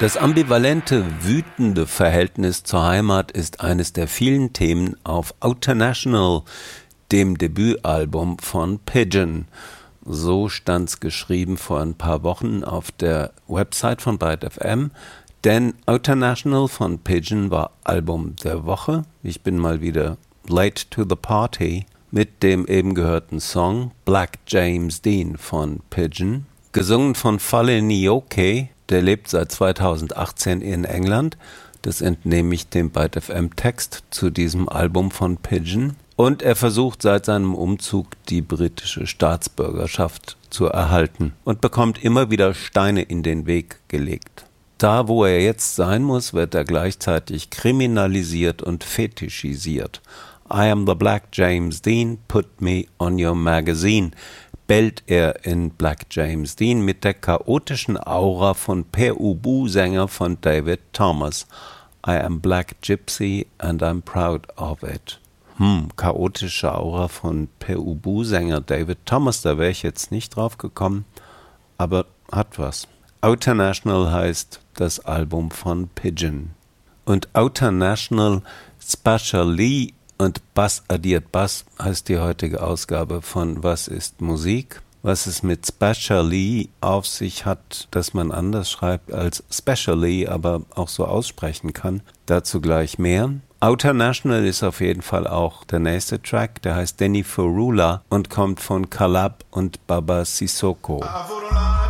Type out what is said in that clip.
Das ambivalente, wütende Verhältnis zur Heimat ist eines der vielen Themen auf Outernational, dem Debütalbum von Pigeon. So stand's geschrieben vor ein paar Wochen auf der Website von Byte FM, denn Outernational von Pigeon war Album der Woche. Ich bin mal wieder late to the party mit dem eben gehörten Song Black James Dean von Pigeon, gesungen von Fale Nyoke. Der lebt seit 2018 in England. Das entnehme ich dem Byte FM Text zu diesem Album von Pigeon. Und er versucht seit seinem Umzug die britische Staatsbürgerschaft zu erhalten und bekommt immer wieder Steine in den Weg gelegt. Da, wo er jetzt sein muss, wird er gleichzeitig kriminalisiert und fetischisiert. I am the Black James Dean, put me on your magazine, bellt er in Black James Dean mit der chaotischen Aura von Per Ubu-Sänger von David Thomas. I am Black Gypsy and I'm proud of it. Chaotische Aura von Per Ubu-Sänger David Thomas, da wäre ich jetzt nicht drauf gekommen, aber hat was. Outernational heißt das Album von Pigeon. Und Outernational Specially und Bass addiert Bass heißt die heutige Ausgabe von Was ist Musik? Was es mit Specially auf sich hat, dass man anders schreibt als Specially, aber auch so aussprechen kann. Dazu gleich mehr. Outernational ist auf jeden Fall auch der nächste Track, der heißt Danny Furula und kommt von Kalab und Baba Sissoko.